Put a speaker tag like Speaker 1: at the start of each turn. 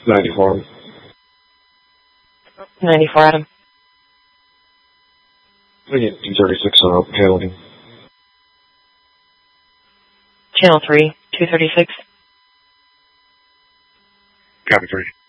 Speaker 1: 94.
Speaker 2: 94, Adam.
Speaker 1: We get 236 handling.
Speaker 2: Channel 3, 236.
Speaker 1: Copy 3.